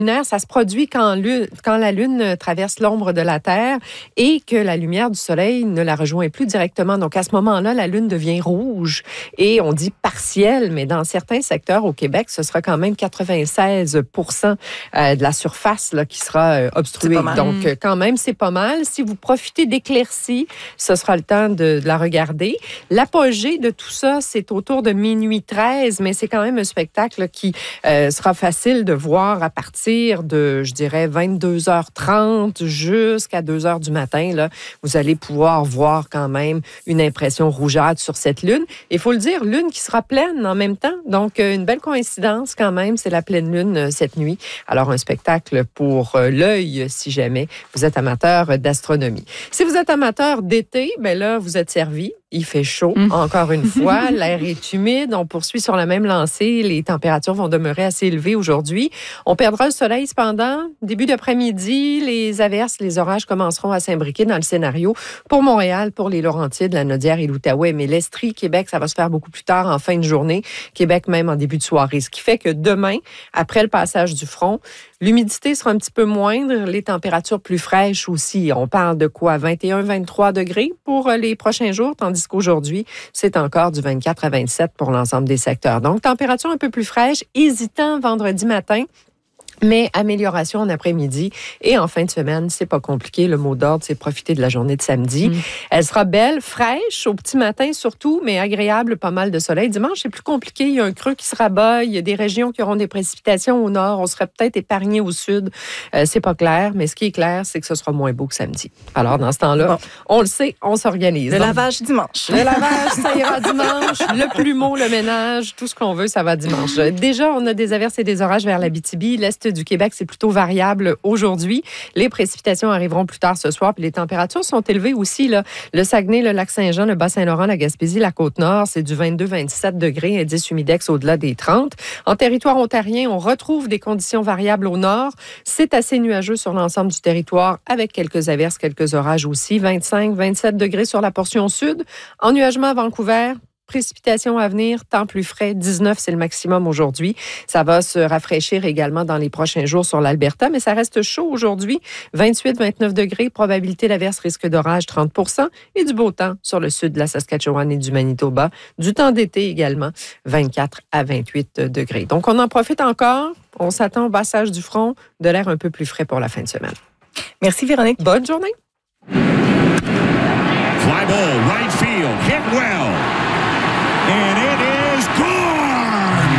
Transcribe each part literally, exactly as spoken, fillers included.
Ça se produit quand, lune, quand la Lune traverse l'ombre de la Terre et que la lumière du Soleil ne la rejoint plus directement. Donc, à ce moment-là, la Lune devient rouge et on dit partielle, mais dans certains secteurs au Québec, ce sera quand même quatre-vingt-seize pour cent de la surface là, qui sera obstruée. Donc, quand même, c'est pas mal. Si vous profitez d'éclaircies, ce sera le temps de, de la regarder. L'apogée de tout ça, c'est autour de minuit treize, mais c'est quand même un spectacle qui euh, sera facile de voir à partir de, je dirais, vingt-deux heures trente jusqu'à deux heures du matin. Là, vous allez pouvoir voir quand même une impression rougeâtre sur cette lune. Il faut le dire, lune qui sera pleine en même temps. Donc, une belle coïncidence quand même. C'est la pleine lune cette nuit. Alors, un spectacle pour l'œil si jamais vous êtes amateur d'astronomie. Si vous êtes amateur d'été, bien là, vous êtes servi. Il fait chaud, mmh. encore une fois. L'air est humide. On poursuit sur la même lancée. Les températures vont demeurer assez élevées aujourd'hui. On perdra le soleil cependant. Début d'après-midi, les averses, les orages commenceront à s'imbriquer dans le scénario pour Montréal, pour les Laurentides, la Naudière et l'Outaouais. Mais l'Estrie, Québec, ça va se faire beaucoup plus tard en fin de journée. Québec, même en début de soirée. Ce qui fait que demain, après le passage du front, l'humidité sera un petit peu moindre. Les températures plus fraîches aussi. On parle de quoi? vingt et un à vingt-trois degrés pour les prochains jours, tandis qu'aujourd'hui, c'est encore du vingt-quatre à vingt-sept pour l'ensemble des secteurs. Donc, température un peu plus fraîche, hésitant vendredi matin. Mais amélioration en après-midi et en fin de semaine, c'est pas compliqué. Le mot d'ordre, c'est profiter de la journée de samedi. Mmh. Elle sera belle, fraîche au petit matin surtout, mais agréable, pas mal de soleil. Dimanche, c'est plus compliqué. Il y a un creux qui se rabat. Il y a des régions qui auront des précipitations au nord. On serait peut-être épargné au sud. Euh, c'est pas clair, mais ce qui est clair, c'est que ce sera moins beau que samedi. Alors, dans ce temps-là, bon. on le sait, on s'organise. Le Donc, lavage dimanche. Le lavage, ça ira dimanche. Le plumeau, le ménage, tout ce qu'on veut, ça va dimanche. Déjà, on a des averses et des orages vers l'Abitibi. L'Est du Québec, c'est plutôt variable aujourd'hui. Les précipitations arriveront plus tard ce soir, puis les températures sont élevées aussi. Là. Le Saguenay, le Lac-Saint-Jean, le Bas-Saint-Laurent, la Gaspésie, la Côte-Nord, c'est du vingt-deux à vingt-sept degrés, indice humidex au-delà des trente. En territoire ontarien, on retrouve des conditions variables au nord. C'est assez nuageux sur l'ensemble du territoire, avec quelques averses, quelques orages aussi. vingt-cinq à vingt-sept degrés sur la portion sud. Ennuagement à Vancouver. Précipitations à venir, temps plus frais, dix-neuf, c'est le maximum aujourd'hui. Ça va se rafraîchir également dans les prochains jours sur l'Alberta, mais ça reste chaud aujourd'hui. vingt-huit à vingt-neuf degrés, probabilité d'averse, risque d'orage, trente pour cent, et du beau temps sur le sud de la Saskatchewan et du Manitoba. Du temps d'été également, vingt-quatre à vingt-huit degrés. Donc, on en profite encore. On s'attend au passage du front, de l'air un peu plus frais pour la fin de semaine. Merci, Véronique. Bonne journée. Fly ball, right field, hit well. And it is gone!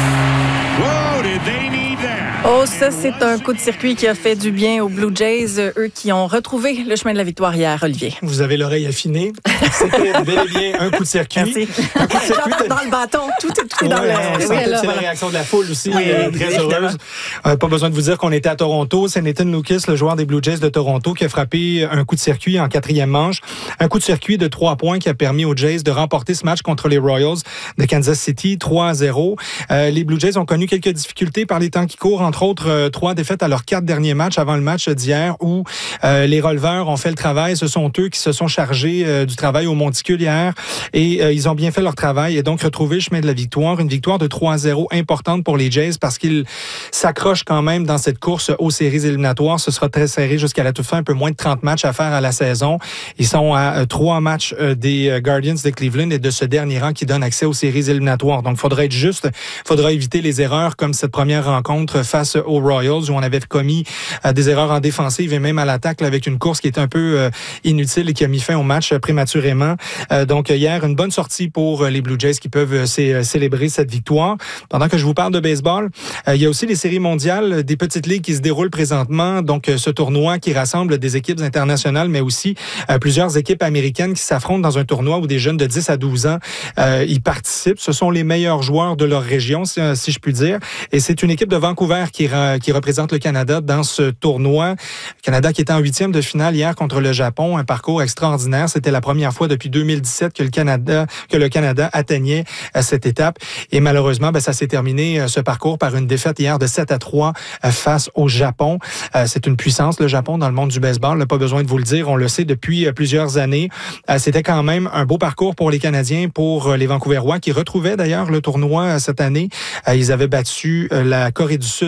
Whoa, did they need that? Oh, ça, c'est un coup de circuit qui a fait du bien aux Blue Jays, eux qui ont retrouvé le chemin de la victoire hier, Olivier. Vous avez l'oreille affinée. C'était bel et bien un coup de circuit. Merci. Un coup de circuit. Dans, dans le bâton, tout est, tout est ouais, dans le... On sentait Oui, là, la voilà. réaction de la foule aussi, oui, euh, très évidemment. heureuse. Euh, pas besoin de vous dire qu'on était à Toronto. C'est Nathan Lukes, le joueur des Blue Jays de Toronto, qui a frappé un coup de circuit en quatrième manche. Un coup de circuit de trois points qui a permis aux Jays de remporter ce match contre les Royals de Kansas City, trois à zéro. Euh, les Blue Jays ont connu quelques difficultés par les temps qui courent, entre autres euh, trois défaites à leurs quatre derniers matchs avant le match d'hier où euh, les releveurs ont fait le travail. Ce sont eux qui se sont chargés euh, du travail au monticule hier et euh, ils ont bien fait leur travail et donc retrouvé le chemin de la victoire. Une victoire de trois à zéro importante pour les Jays parce qu'ils s'accrochent quand même dans cette course aux séries éliminatoires. Ce sera très serré jusqu'à la toute fin, un peu moins de trente matchs à faire à la saison. Ils sont à euh, trois matchs euh, des euh, Guardians de Cleveland et de ce dernier rang qui donne accès aux séries éliminatoires. Donc, il faudra être juste, il faudra éviter les erreurs comme cette première rencontre face aux Royals où on avait commis euh, des erreurs en défensive et même à l'attaque là, avec une course qui était un peu euh, inutile et qui a mis fin au match euh, prématurément. Euh, donc, hier, une bonne sortie pour euh, les Blue Jays qui peuvent euh, c- célébrer cette victoire. Pendant que je vous parle de baseball, euh, il y a aussi les séries mondiales des petites ligues qui se déroulent présentement. Donc, euh, ce tournoi qui rassemble des équipes internationales, mais aussi euh, plusieurs équipes américaines qui s'affrontent dans un tournoi où des jeunes de dix à douze ans euh, y participent. Ce sont les meilleurs joueurs de leur région, si, si je puis dire. Et c'est une équipe de Vancouver qui, ra- qui représente le Canada dans ce tournoi. Le Canada qui était en huitième de finale hier contre le Japon. Un parcours extraordinaire. C'était la première fois depuis deux mille dix-sept que le Canada, que le Canada atteignait euh, cette étape. Et malheureusement, ben, ça s'est terminé, euh, ce parcours, par une défaite hier de sept à trois euh, face au Japon. Euh, c'est une puissance, le Japon, dans le monde du baseball. Là, pas besoin de vous le dire. On le sait depuis euh, plusieurs années. Euh, c'était quand même un beau parcours pour les Canadiens, pour euh, les Vancouverois qui retrouvaient d'ailleurs le tournoi euh, cette année. Euh, ils avaient battu euh, la Corée du Sud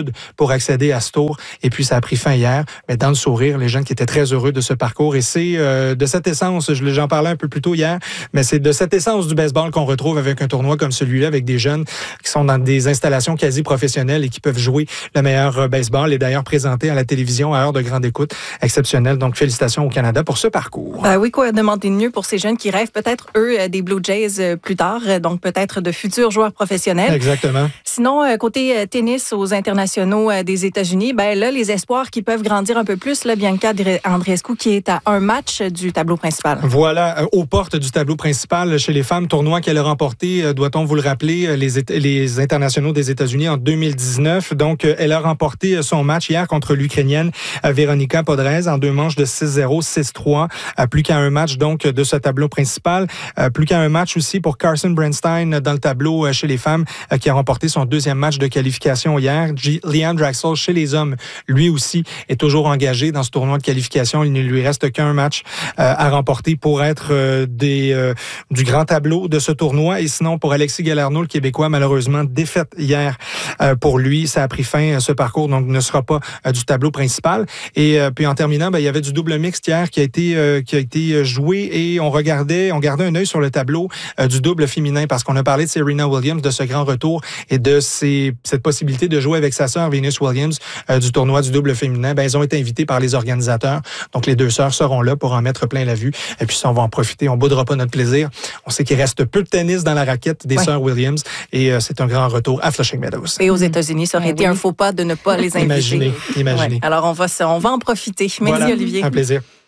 Sud pour accéder à ce tour. Et puis, ça a pris fin hier. Mais dans le sourire, les jeunes qui étaient très heureux de ce parcours. Et c'est euh, de cette essence, j'en parlais un peu plus tôt hier, mais c'est de cette essence du baseball qu'on retrouve avec un tournoi comme celui-là, avec des jeunes qui sont dans des installations quasi professionnelles et qui peuvent jouer le meilleur baseball et d'ailleurs présenté à la télévision à heure de grande écoute. Exceptionnel. Donc, félicitations au Canada pour ce parcours. Ben oui, quoi demander de mieux pour ces jeunes qui rêvent peut-être, eux, des Blue Jays plus tard, donc peut-être de futurs joueurs professionnels. Exactement. Sinon, côté tennis aux internationaux des États-Unis, ben là, les espoirs qui peuvent grandir un peu plus, là, Bianca Andreescu qui est à un match du tableau principal. Voilà, aux portes du tableau principal chez les femmes, tournoi qu'elle a remporté, doit-on vous le rappeler, les, les internationaux des États-Unis en deux mille dix-neuf. Donc, elle a remporté son match hier contre l'Ukrainienne Veronika Podrez en deux manches de six zéro, six trois. Plus qu'à un match, donc, de ce tableau principal. Plus qu'à un match aussi pour Carson Bernstein dans le tableau chez les femmes qui a remporté son deuxième match de qualification hier. Leanne Draxel chez les hommes, lui aussi, est toujours engagé dans ce tournoi de qualification. Il ne lui reste qu'un match euh, à remporter pour être euh, des, euh, du grand tableau de ce tournoi. Et sinon, pour Alexis Galarneau, le Québécois, malheureusement, défaite hier euh, pour lui. Ça a pris fin, ce parcours, donc ne sera pas euh, du tableau principal. Et euh, puis en terminant, ben, il y avait du double mixte hier qui a été, euh, qui a été joué et on regardait, on gardait un œil sur le tableau euh, du double féminin parce qu'on a parlé de Serena Williams, de ce grand retour et de ses, cette possibilité de jouer avec sa sœur Venus Williams euh, du tournoi du double féminin. Ben, elles ont été invitées par les organisateurs. Donc, les deux sœurs seront là pour en mettre plein la vue. Et puis, ça, on va en profiter. On ne boudera pas notre plaisir. On sait qu'il reste peu de tennis dans la raquette des ouais. sœurs Williams. Et euh, c'est un grand retour à Flushing Meadows. Et aux États-Unis, ça aurait mmh. été oui. un faux pas de ne pas les inviter. Imaginez, imaginez. Ouais. Alors, on va, on va en profiter. Merci, voilà. Olivier. Un plaisir.